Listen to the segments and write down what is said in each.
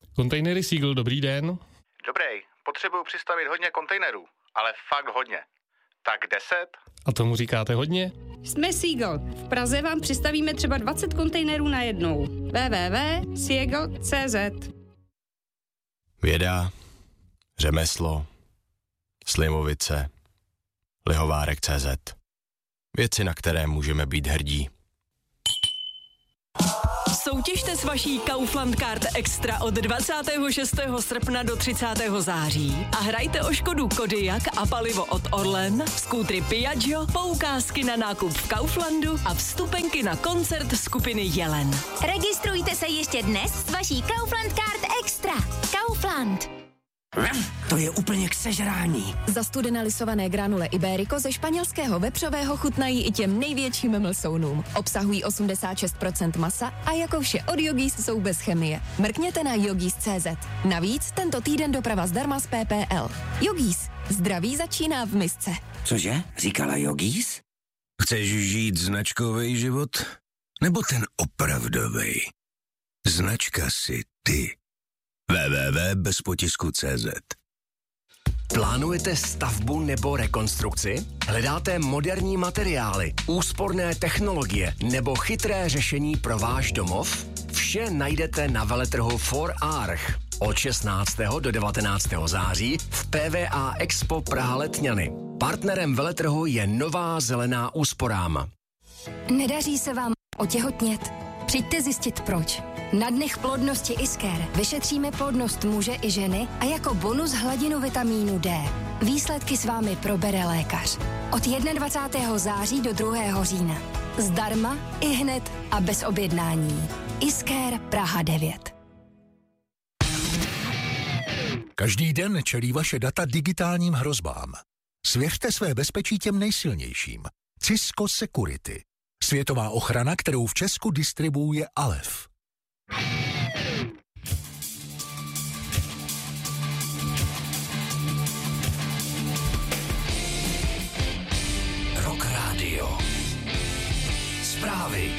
Kontejnery Seagull, dobrý den. Dobrý, potřebuju přistavit hodně kontejnerů, ale fakt hodně. Tak 10? A tomu říkáte hodně? Jsme Seagull. V Praze vám přistavíme třeba 20 kontejnerů najednou. www.seagull.cz. Věda, řemeslo, Slimovice, Lihovárek.cz. Věci, na které můžeme být hrdí. Soutěžte s vaší Kaufland Card Extra od 26. srpna do 30. září a hrajte o Škodu Kodiaq a palivo od Orlen, skútry Piaggio, poukázky na nákup v Kauflandu a vstupenky na koncert skupiny Jelen. Registrujte se ještě dnes s vaší Kaufland Card Extra. Kaufland. To je úplně k sežrání. Zastudené lisované granule Iberico ze španělského vepřového chutnají i těm největším mlsounům. Obsahují 86% masa a jako vše od Yogis jsou bez chemie. Mrkněte na yogis.cz. Navíc tento týden doprava zdarma z PPL. Yogis. Zdraví začíná v misce. Cože? Říkala Yogis? Chceš žít značkový život? Nebo ten opravdový? Značka si ty. www.bezpotisku.cz. Plánujete stavbu nebo rekonstrukci? Hledáte moderní materiály, úsporné technologie nebo chytré řešení pro váš domov? Vše najdete na veletrhu For Arch od 16. do 19. září v PVA Expo Praha Letňany. Partnerem veletrhu je Nová zelená úsporám. Nedaří se vám otěhotnět? Přijďte zjistit proč. Na dnech plodnosti Isker vyšetříme plodnost muže i ženy a jako bonus hladinu vitamínu D. Výsledky s vámi probere lékař. Od 21. září do 2. října. Zdarma, ihned a bez objednání. Isker Praha 9. Každý den čelí vaše data digitálním hrozbám. Svěřte své bezpečí těm nejsilnějším. Cisco Security. Světová ochrana, kterou v Česku distribuuje Alef. Rock Radio. Zprávy.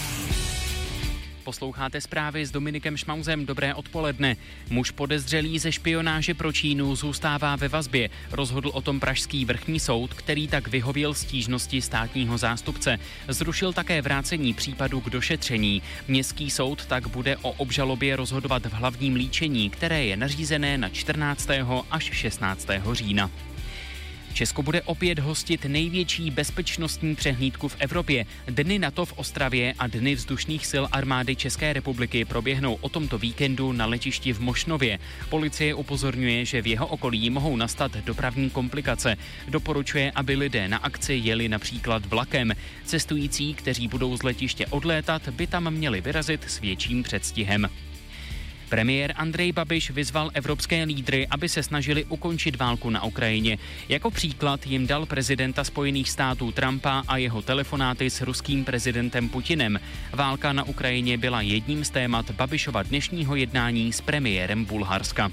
Posloucháte zprávy s Dominikem Šmauzem. Dobré odpoledne. Muž podezřelý ze špionáže pro Čínu zůstává ve vazbě. Rozhodl o tom pražský vrchní soud, který tak vyhověl stížnosti státního zástupce. Zrušil také vrácení případu k došetření. Městský soud tak bude o obžalobě rozhodovat v hlavním líčení, které je nařízené na 14. až 16. října. Česko bude opět hostit největší bezpečnostní přehlídku v Evropě. Dny NATO v Ostravě a Dny vzdušných sil armády České republiky proběhnou o tomto víkendu na letišti v Mošnově. Policie upozorňuje, že v jeho okolí mohou nastat dopravní komplikace. Doporučuje, aby lidé na akci jeli například vlakem. Cestující, kteří budou z letiště odlétat, by tam měli vyrazit s větším předstihem. Premiér Andrej Babiš vyzval evropské lídry, aby se snažili ukončit válku na Ukrajině. Jako příklad jim dal prezidenta Spojených států Trumpa a jeho telefonáty s ruským prezidentem Putinem. Válka na Ukrajině byla jedním z témat Babišova dnešního jednání s premiérem Bulharska.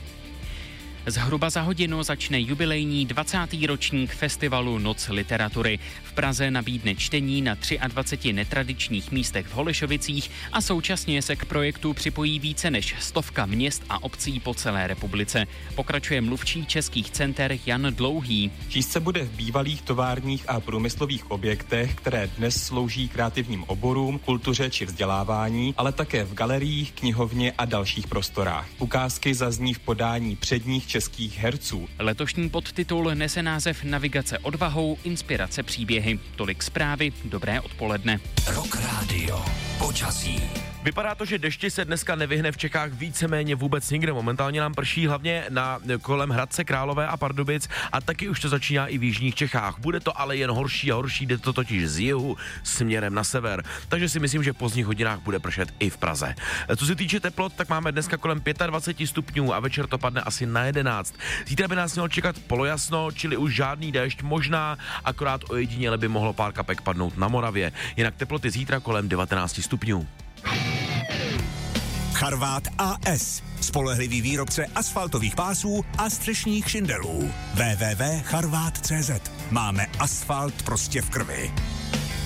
Zhruba za hodinu začne jubilejní 20. ročník festivalu Noc literatury. V Praze nabídne čtení na 23 netradičních místech v Holešovicích a současně se k projektu připojí více než 100 měst a obcí po celé republice. Pokračuje mluvčí českých center Jan Dlouhý. Číst se bude v bývalých továrních a průmyslových objektech, které dnes slouží kreativním oborům, kultuře či vzdělávání, ale také v galeriích, knihovně a dalších prostorách. Ukázky zazní v podání předních českých herců. Letošní podtitul nese název Navigace odvahou, inspirace příběhy. Tolik zprávy, dobré odpoledne. Rock Radio. Počasí. Vypadá to, že dešti se dneska nevyhne v Čechách víceméně vůbec nikde. Momentálně nám prší hlavně kolem Hradce Králové a Pardubic a taky už to začíná i v jižních Čechách. Bude to ale jen horší a horší, jde to totiž z jihu směrem na sever. Takže si myslím, že v pozdních hodinách bude pršet i v Praze. Co se týče teplot, tak máme dneska kolem 25 stupňů a večer to padne asi na 11. Zítra by nás mělo čekat polojasno, čili už žádný déšť, možná akorát ojediněle by mohlo pár kapek padnout na Moravě. Jinak teploty zítra kolem 19 stupňů. Charvát AS. Spolehlivý výrobce asfaltových pásů a střešních šindelů. www.charvat.cz. Máme asfalt prostě v krvi.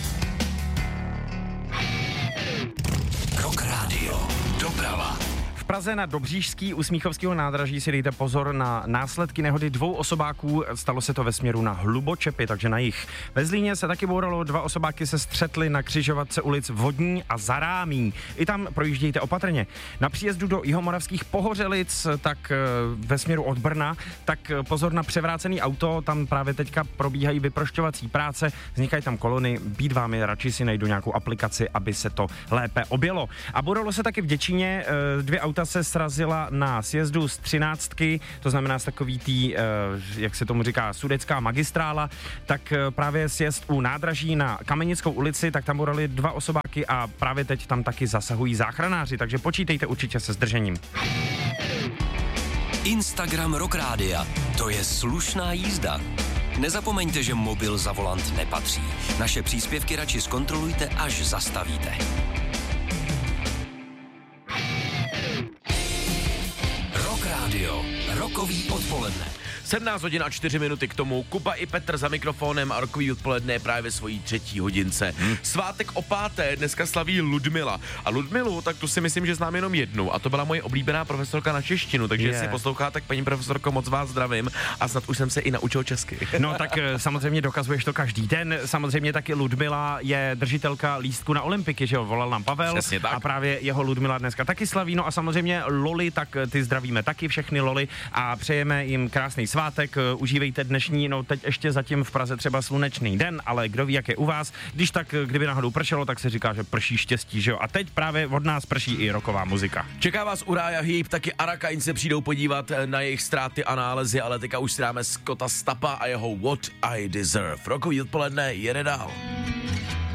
Rock Radio. Doprava. V Praze na Dobříšský u Smíchovského nádraží si dejte pozor na následky nehody 2 osobáků. Stalo se to ve směru na Hlubočepy, takže na jih. Ve Zlíně se taky bouralo, 2 osobáky se střetly na křižovatce ulic Vodní a Zarámí. I tam projíždějte opatrně. Na příjezdu do Jihomoravských Pohořelic, tak ve směru od Brna, tak pozor na převrácený auto, tam právě teďka probíhají vyprošťovací práce, vznikají tam kolony, být vám je, radši si najdu nějakou aplikaci, aby se to lépe objelo. A bouralo se taky v Děčíně, 2 auta se srazila na sjezdu z 13, to znamená z takový tý, jak se tomu říká, sudecká magistrála, tak právě sjezd u nádraží na Kamenickou ulici, tak tam bourali 2 osobáky a právě teď tam taky zasahují záchranáři, takže počítejte určitě se zdržením. Instagram Rock Rádia. To je slušná jízda. Nezapomeňte, že mobil za volant nepatří. Naše příspěvky radši zkontrolujte, až zastavíte. Rock Rádio. Rokový odpoledne. 17 hodin a 4 minuty k tomu. Kuba i Petr za mikrofonem a rokový odpoledne je právě ve svojí 3. hodince. Svátek o 5. dneska slaví Ludmila. A Ludmilu, tak tu si myslím, že znám jenom jednu. A to byla moje oblíbená profesorka na češtinu. Takže jestli poslouchá, tak paní profesorko, moc vás zdravím. A snad už jsem se i naučil česky. No tak samozřejmě dokazuješ to každý den. Samozřejmě taky Ludmila je držitelka lístku na olympiky, že jo? Volal nám Pavel. Přesně tak. A právě jeho Ludmila dneska taky slaví. No a samozřejmě Loli, tak ty zdravíme taky všechny Loli a přejeme jim krásný svátek. Užívejte dnešní, no teď ještě zatím v Praze třeba slunečný den, ale kdo ví, jak je u vás. Když tak, kdyby náhodou pršelo, tak se říká, že prší štěstí, že jo? A teď právě od nás prší i rocková muzika. Čeká vás Uriah Heep, taky Arakain se přijdou podívat na jejich ztráty a nálezy, ale teďka už si dáme Scotta Stappa a jeho What I Deserve. Rockový odpoledne jede dál.